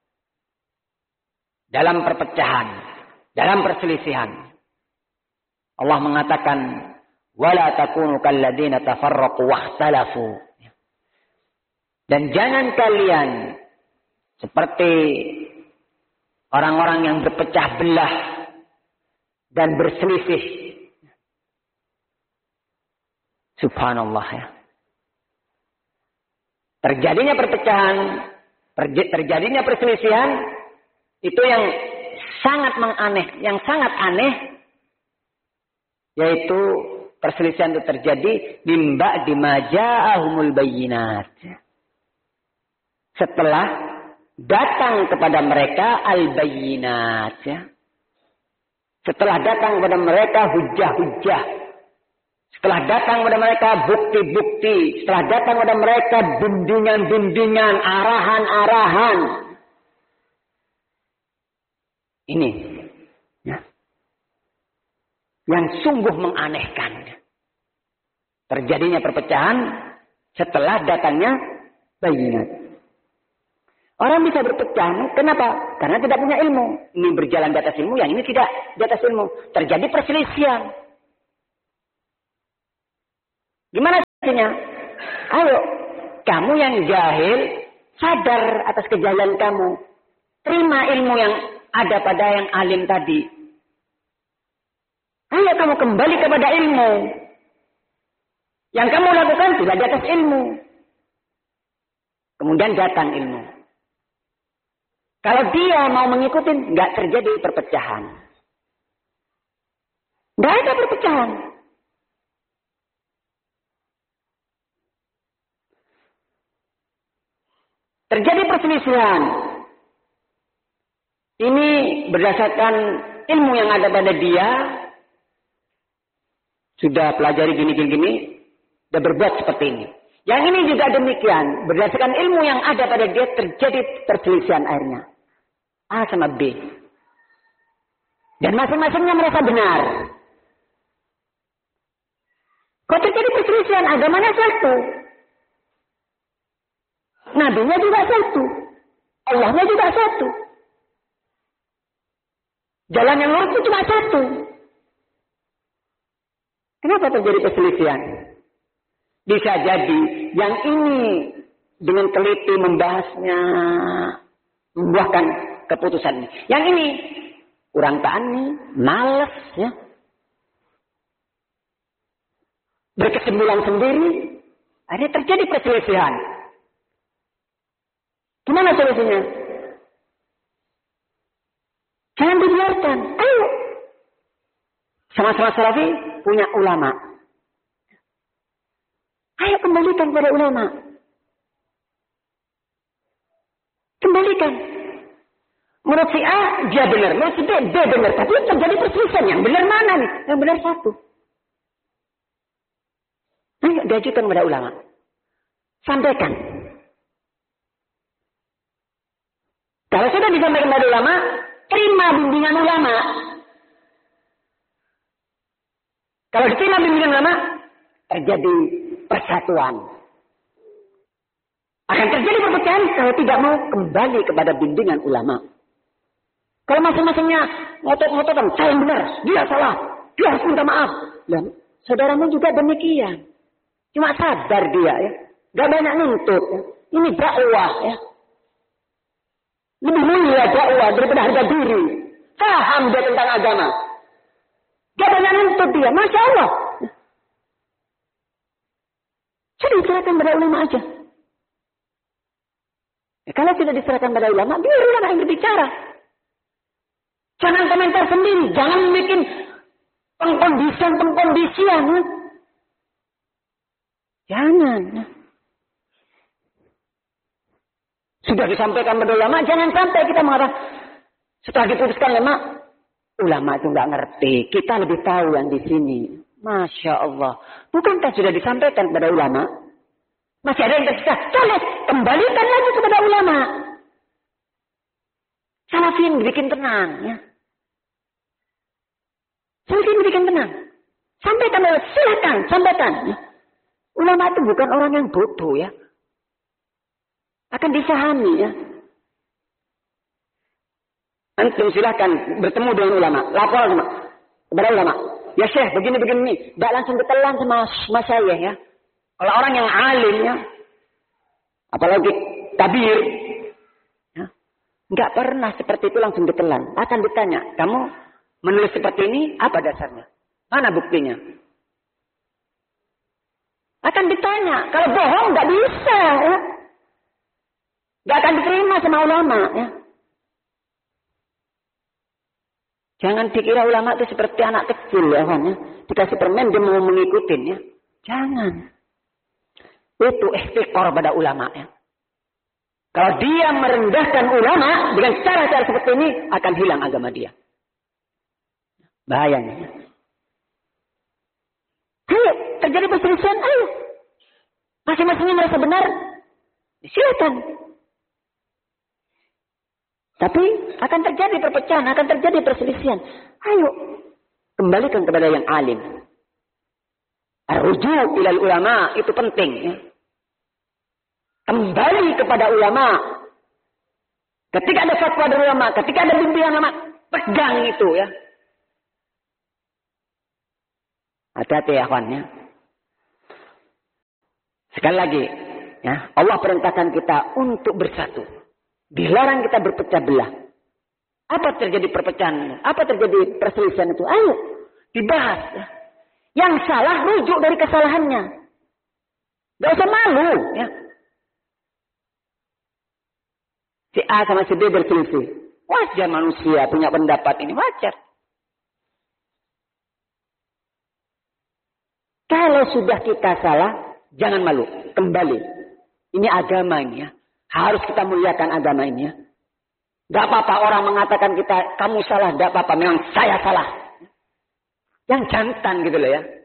dalam perpecahan, dalam perselisihan. Allah mengatakan wala takunu kalladzina tafarraqu wakhtalafu. Dan jangan kalian seperti orang-orang yang berpecah belah dan berselisih. Subhanallah ya. Terjadinya perpecahan, terjadinya perselisihan itu yang sangat menganeh, yang sangat aneh yaitu perselisihan itu terjadi mimba dimaja'ahumul bayyinat. Setelah datang kepada mereka al-bayyinat. Ya. Setelah datang kepada mereka hujah-hujah. Setelah datang kepada mereka bukti-bukti. Setelah datang kepada mereka bimbingan-bimbingan, arahan-arahan. Ini. Ya. Yang sungguh menganehkan. Terjadinya perpecahan setelah datangnya bayyinat. Orang bisa berpecah. Kenapa? Karena tidak punya ilmu. Ini berjalan di atas ilmu, yang ini tidak di atas ilmu. Terjadi perselisihan. Gimana Ayo, kamu yang jahil, sadar atas kejahilan kamu. Terima ilmu yang ada pada yang alim tadi. Ayo kamu kembali kepada ilmu. Yang kamu lakukan sudah di atas ilmu. Kemudian datang ilmu. Kalau dia mau mengikuti, nggak terjadi perpecahan. Nggak ada perpecahan. Terjadi perselisihan. Ini berdasarkan ilmu yang ada pada dia. Sudah pelajari gini-gini, sudah berbuat seperti ini. Yang ini juga demikian. Berdasarkan ilmu yang ada pada dia terjadi perselisihan akhirnya. A sama B. Dan masing-masingnya merasa benar. Kok terjadi perselisihan? Agamanya satu. Nabinya juga satu. Allahnya juga satu. Jalan yang lurus itu cuma satu. Kenapa terjadi perselisihan? Bisa jadi yang ini dengan teliti membahasnya, membuahkan keputusan. Yang ini kurang tani, malas, ya, berkesimpulan sendiri, akhirnya terjadi perselisihan. Gimana solusinya? Jangan dibiarkan. Ayo. Sama-sama salafi punya ulama. Ayo kembalikan pada ulama. Kembalikan. Menurut si A, dia benar. Menurut si B, B benar. Tapi terjadi perselisihan. Yang benar mana nih? Yang benar satu. Ayo diajukan kepada ulama. Sampaikan. Kalau sudah disampaikan kepada ulama, terima bimbingan ulama. Kalau diterima bimbingan ulama, terjadi persatuan. Akan terjadi perpecahan kalau tidak mau kembali kepada bimbingan ulama. Kalau masing-masingnya ngotot-ngototan, saya yang benar, dia salah, dia harus minta maaf. Dan saudaramu juga demikian. Cuma sadar dia, ya, gak banyak nuntut. Ya. Ini dakwah, ya. Lebih mulia dakwah daripada harga diri. Paham dia tentang agama. Gak banyak nuntut dia. Masya Allah. Jadi diserahkan pada ulama aja. Ya, kalau tidak diserahkan pada ulama, biar ulama yang berbicara. Jangan komentar sendiri. Jangan bikin pengkondisian-pengkondisian. Ya. Jangan. Ya. Sudah disampaikan pada ulama, jangan sampai kita mengatakan setelah diputuskan ulama, ulama itu nggak ngerti. Kita lebih tahu yang di sini. Masya Allah. Bukankah sudah disampaikan kepada ulama? Masih ada yang tersisa. Boleh, kembalikan lagi kepada ulama. Salafin bikin tenang. Ya. Salafin bikin tenang. Sampaikan, silakan, sampaikan. Ya. Ulama itu bukan orang yang bodoh ya. Akan disahami ya. Antum silahkan bertemu dengan ulama. Lapor sama kepada ulama. Ya Syekh, begini-begini. Tidak langsung ditelan sama, sama saya ya. Kalau orang yang alim ya. Apalagi tabir. Ya, nggak pernah seperti itu langsung ditelan. Akan ditanya. Kamu menulis seperti ini, apa dasarnya? Mana buktinya? Akan ditanya. Kalau bohong nggak bisa ya. Gak akan diterima sama ulama ya. Jangan dikira ulama itu seperti anak kecil ya kan ya. Dikasih permen dia mau mengikutin ya. Jangan. Itu ihtiqar pada ulama ya. Kalau dia merendahkan ulama dengan cara-cara seperti ini akan hilang agama dia. Bahayanya. Ayo, terjadi perselisihan, ayo. Masing-masingnya merasa benar. Silakan. Tapi akan terjadi perpecahan, akan terjadi perselisihan. Ayo, kembalikan kepada yang alim. Ar-ruju' ilal ulama, itu penting. Ya. Kembali kepada ulama. Ketika ada fatwa dari ulama, ketika ada bimbingan ulama, pegang itu ya. Hati-hati ya kawan ya. Sekali lagi, ya, Allah perintahkan kita untuk bersatu. Dilarang kita berpecah belah. Apa terjadi perpecahan? Apa terjadi perselisihan itu? Ayo, dibahas. Ya. Yang salah rujuk dari kesalahannya. Gak usah malu. Ya. Si A sama si B berselisih. Wajar manusia punya pendapat ini. Wajar. Kalau sudah kita salah, jangan malu. Kembali. Ini agama ini ya. Harus kita muliakan agama ini ya. Gak apa-apa orang mengatakan kita, kamu salah. Gak apa-apa. Memang saya salah. Yang jantan gitu loh ya.